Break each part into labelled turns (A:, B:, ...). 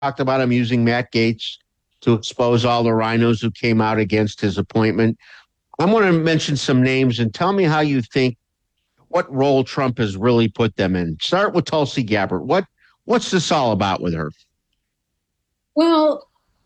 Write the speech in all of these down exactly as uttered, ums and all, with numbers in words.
A: talked about him using Matt Gaetz to expose all the rhinos who came out against his appointment. I'm going to mention some names and tell me how you think what role Trump has really put them in. Start with Tulsi Gabbard. What what's this all about with her?
B: Well,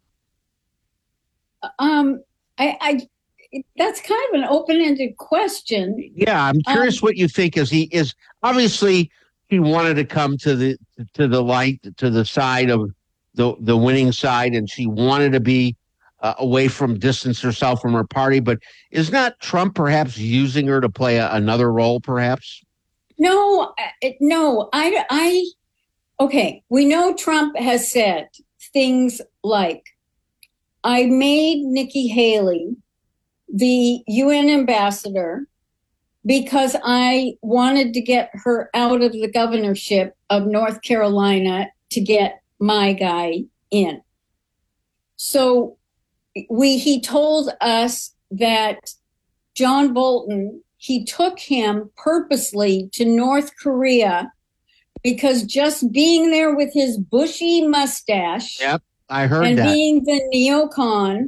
B: um, I, I that's kind of an open-ended question.
A: Yeah, I'm
B: Um,
A: curious what you think. Is he is obviously he wanted to come to the to the light to the side of the the winning side, and she wanted to be uh, away from distance herself from her party. But is not Trump perhaps using her to play a, another role? Perhaps.
B: no, uh, no, I, I, okay. We know Trump has said things like, "I made Nikki Haley the U N ambassador because I wanted to get her out of the governorship of North Carolina to get my guy in." So we he told us that John Bolton, he took him purposely to North Korea because just being there with his bushy mustache
A: Yep, I heard
B: and
A: that.
B: being the neocon.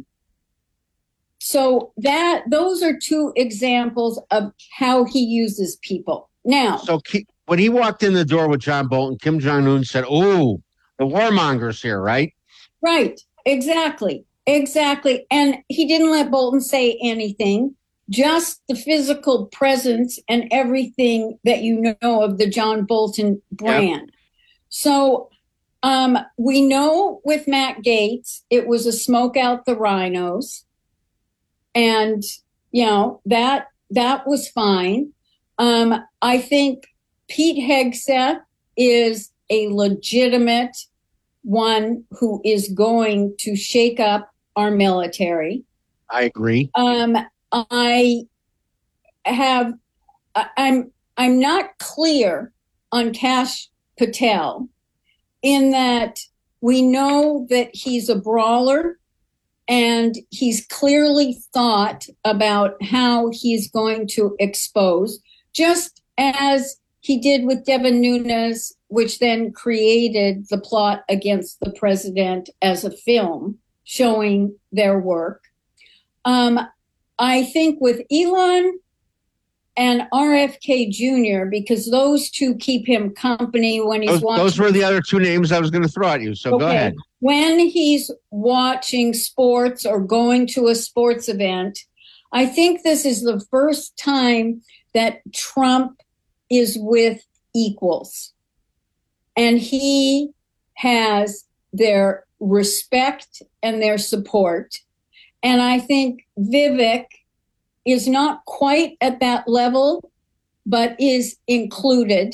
B: So that those are two examples of how he uses people. Now,
A: So when he walked in the door with John Bolton, Kim Jong Un said, "Oh, the warmonger's here," right?
B: right, exactly, exactly. And he didn't let Bolton say anything, just the physical presence and everything that you know of the John Bolton brand. Yep. So um, we know with Matt Gaetz, it was a smoke out the rhinos. And, you know, that that was fine. Um, I think Pete Hegseth is a legitimate one who is going to shake up our military.
A: I agree.
B: Um, I have, I'm, I'm not clear on Kash Patel in that we know that he's a brawler. And he's clearly thought about how he's going to expose, just as he did with Devin Nunes, which then created the plot against the president as a film showing their work. Um, I think with Elon and R F K Junior, because those two keep him company when he's
A: those,
B: watching.
A: Those were the other two names I was going to throw at you, so okay. Go ahead.
B: When he's watching sports or going to a sports event, I think this is the first time that Trump is with equals. And he has their respect and their support. And I think Vivek is not quite at that level, but is included,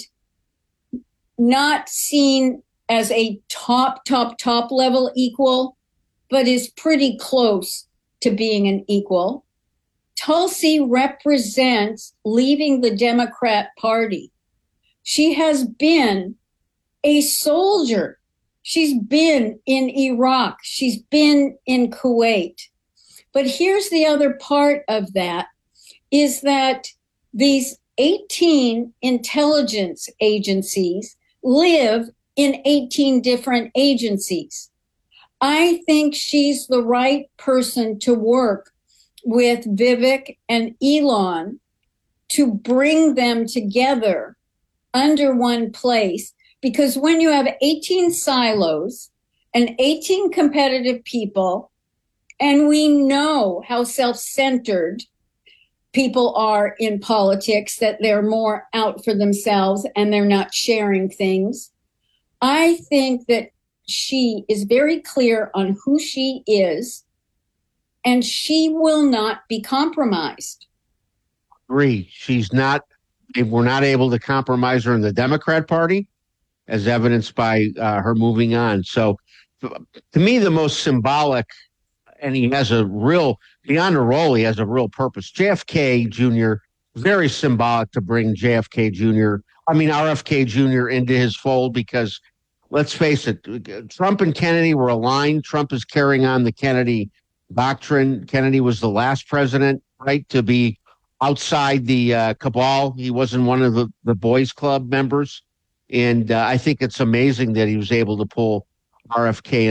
B: not seen as a top, top, top level equal, but is pretty close to being an equal. Tulsi represents leaving the Democrat Party. She has been a soldier. She's been in Iraq. She's been in Kuwait. But here's the other part of that, is that these eighteen intelligence agencies live in eighteen different agencies. I think she's the right person to work with Vivek and Elon to bring them together under one place. Because when you have eighteen silos and eighteen competitive people, and we know how self-centered people are in politics, that they're more out for themselves and they're not sharing things. I think that she is very clear on who she is, and she will not be compromised.
A: Agree. She's not, we're not able to compromise her in the Democrat Party, as evidenced by uh, her moving on. So to me, the most symbolic, and he has a real, beyond a role, he has a real purpose. J F K Junior, very symbolic to bring J F K Junior, I mean, R F K Junior into his fold, because let's face it, Trump and Kennedy were aligned. Trump is carrying on the Kennedy doctrine. Kennedy was the last president, right, to be outside the uh, cabal. He wasn't one of the, the boys club members. And uh, I think it's amazing that he was able to pull R F K